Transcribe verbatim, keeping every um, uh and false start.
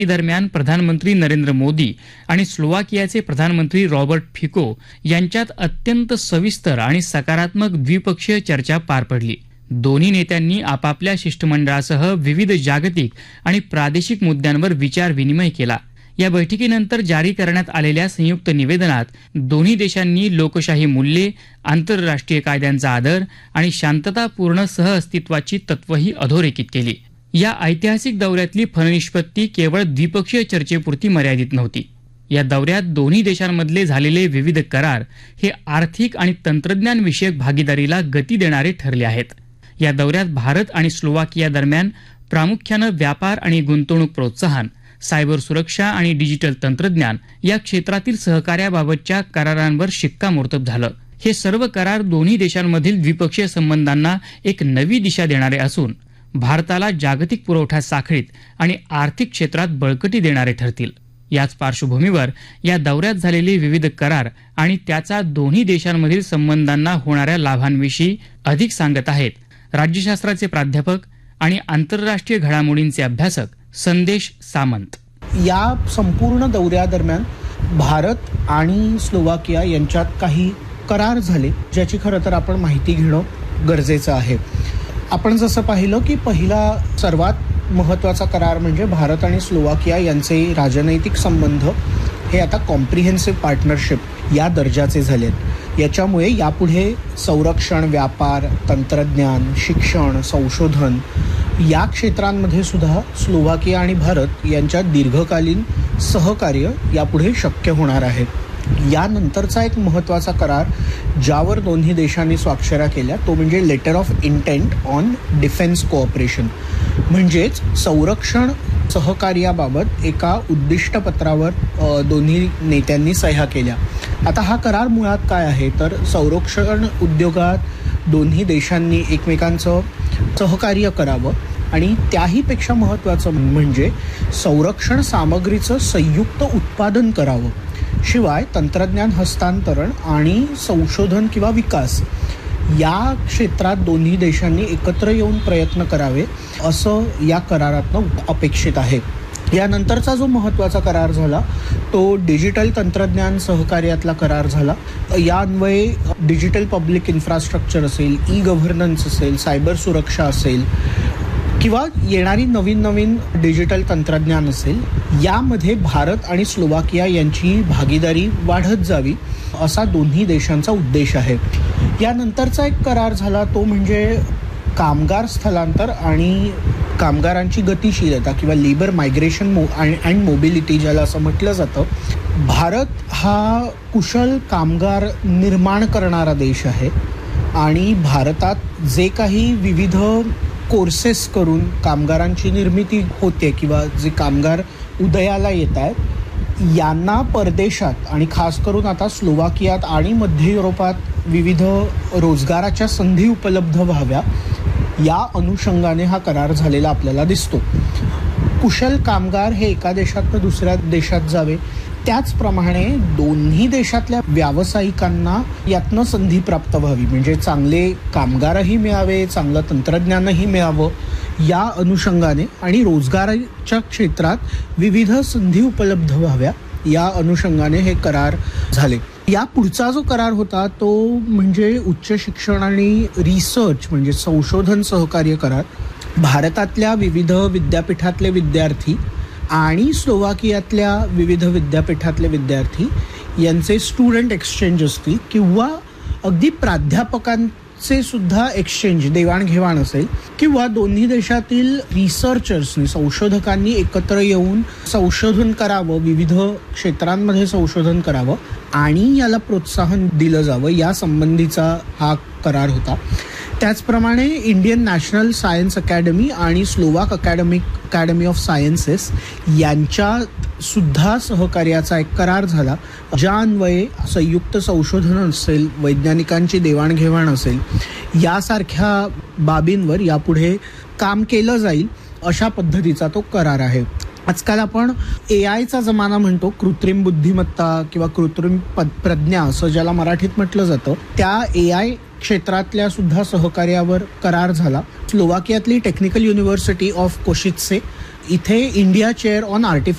दरम्यान प्रधानमंत्री नरेंद्र मोदी आणि स्लोवाकियाचे प्रधानमंत्री रॉबर्ट फिको यांच्यात अत्यंत सविस्तर आणि सकारात्मक द्विपक्षीय चर्चा पार पडली. दोन्ही नेत्यांनी आपापल्या शिष्टमंडळासह विविध जागतिक आणि प्रादेशिक मुद्द्यांवर विचार विनिमय केला. या बैठकीनंतर जारी करण्यात आलेल्या संयुक्त निवेदनात दोन्ही देशांनी लोकशाही मूल्ये, आंतरराष्ट्रीय कायद्यांचा आदर आणि शांततापूर्ण सहअस्तित्वाची तत्त्वही अधोरेखित केली. या ऐतिहासिक दौऱ्यातली फलनिष्पत्ती केवळ द्विपक्षीय चर्चेपुरती मर्यादित नव्हती. या दौऱ्यात दोन्ही देशांमधले झालेले विविध करार हे आर्थिक आणि तंत्रज्ञान विषयक भागीदारीला गती देणारे ठरले आहेत. या दौऱ्यात भारत आणि स्लोवाकिया दरम्यान प्रामुख्यानं व्यापार आणि गुंतवणूक प्रोत्साहन, सायबर सुरक्षा आणि डिजिटल तंत्रज्ञान या क्षेत्रातील सहकार्याबाबतच्या करारांवर शिक्कामोर्तब झालं. हे सर्व करार दोन्ही देशांमधील द्विपक्षीय संबंधांना एक नवी दिशा देणारे असून भारताला जागतिक पुरवठा साखळीत आणि आर्थिक क्षेत्रात बळकटी देणारे ठरतील. याच पार्श्वभूमीवर या दौऱ्यात झालेले विविध करार आणि त्याचा दोन्ही देशांमधील संबंधांना होणाऱ्या लाभांविषयी अधिक सांगत आहेत राज्यशास्त्राचे प्राध्यापक आणि आंतरराष्ट्रीय घडामोडींचे अभ्यासक संदेश सामंत. या संपूर्ण दौऱ्यादरम्यान भारत आणि स्लोवाकिया यांच्यात काही करार झाले, ज्याची खरं तर आपण माहिती घेणं गरजेचं आहे. आपण जसं पाहिलं की पहिला सर्वात महत्त्वाचा करार म्हणजे भारत आणि स्लोवाकिया यांचे राजनैतिक संबंध हे आता कॉम्प्रिहेन्सिव्ह पार्टनरशिप या दर्जाचे झालेत. याच्यामुळे यापुढे संरक्षण, व्यापार, तंत्रज्ञान, शिक्षण, संशोधन या क्षेत्रांमध्ये सुद्धा स्लोवाकिया आणि भारत यांच्यात दीर्घकालीन सहकार्य यापुढे शक्य होणार आहे. यानंतरचा एक महत्त्वाचा करार ज्यावर दोन्ही देशांनी स्वाक्षऱ्या केल्या तो म्हणजे letter of intent on defence cooperation, म्हणजेच संरक्षण सहकार्याबाबत एका उद्दिष्टपत्रावर दोन्ही नेत्यांनी सह्या केल्या. आता हा करार मुळात काय आहे तर संरक्षण उद्योगात दोन्ही देशांनी एकमेकांचं सहकार्य करावं आणि त्याहीपेक्षा महत्त्वाचं म्हणजे संरक्षण सामग्रीचं संयुक्त उत्पादन करावं. शिवाय तंत्रज्ञान हस्तांतरण आणि संशोधन किंवा विकास या क्षेत्रात दोन्ही देशांनी एकत्र येऊन प्रयत्न करावे असं या करारातनं अपेक्षित आहे. यानंतरचा जो महत्त्वाचा करार झाला तो डिजिटल तंत्रज्ञान सहकार्यातला करार झाला. या अन्वये डिजिटल पब्लिक इन्फ्रास्ट्रक्चर असेल, ई गव्हर्नन्स असेल, सायबर सुरक्षा असेल किंवा येणारी नवीन नवीन डिजिटल तंत्रज्ञान असेल, यामध्ये भारत आणि स्लोवाकिया यांची भागीदारी वाढत जावी असा दोन्ही देशांचा उद्देश आहे. यानंतरचा एक करार झाला तो म्हणजे कामगार स्थलांतर आणि कामगारांची गतिशीलता किंवा लेबर मायग्रेशन मो अँड मोबिलिटी ज्याला असं म्हटलं जातं. भारत हा कुशल कामगार निर्माण करणारा देश आहे आणि भारतात जे काही विविध कोर्सेस करून कामगारांची निर्मिती होते किंवा जे कामगार उदयाला येत आहेत यांना परदेशात आणि खास करून आता स्लोवाकियात आणि मध्य युरोपात विविध रोजगाराच्या संधी उपलब्ध व्हाव्या या अनुषंगाने हा करार झालेला आपल्याला दिसतो. कुशल कामगार हे एका देशातनं दुसऱ्या देशात जावे, त्याचप्रमाणे दोन्ही देशातल्या व्यावसायिकांना यातनं संधी प्राप्त व्हावी, म्हणजे चांगले कामगारही मिळावे, चांगलं तंत्रज्ञानही मिळावं या अनुषंगाने आणि रोजगाराच्या क्षेत्रात विविध संधी उपलब्ध व्हाव्या या अनुषंगाने हे करार झाले. या पुढचा जो करार होता तो म्हणजे उच्च शिक्षण आणि रिसर्च म्हणजे संशोधन सहकार्य करार. भारतातल्या विविध विद्यापीठातले विद्यार्थी आणि स्लोवाकियातल्या विविध विद्यापीठातले विद्यार्थी यांचे स्टुडंट एक्सचेंज असतील किंवा अगदी प्राध्यापकांचे सुद्धा एक्सचेंज देवाणघेवाण असेल किंवा दोन्ही देशातील रिसर्चर्सनी संशोधकांनी एकत्र येऊन संशोधन करावं, विविध क्षेत्रांमध्ये संशोधन करावं आणि याला प्रोत्साहन दिलं जावं या संबंधीचा हा करार होता. त्याचप्रमाणे इंडियन नॅशनल सायन्स अकॅडमी आणि Slovak academic academy of sciences यांच्या सुद्धा सहकार्याचा एक करार झाला, ज्या अन्वये संयुक्त संशोधन असेल, वैज्ञानिकांची देवाणघेवाण असेल यासारख्या बाबींवर यापुढे काम केलं जाईल अशा पद्धतीचा तो करार आहे. आजकाल आपण ए आयचा जमाना म्हणतो, कृत्रिम बुद्धिमत्ता किंवा कृत्रिम प्रज्ञा असं ज्याला मराठीत म्हटलं जातं, त्या ए आय क्षेत्रातल्या सुद्धा सहकार्यावर करार झाला. स्लोवाकियातली टेक्निकल युनिव्हर्सिटी ऑफ कोशित्से इथे इंडिया चेअर ऑन आर्टिफिशियल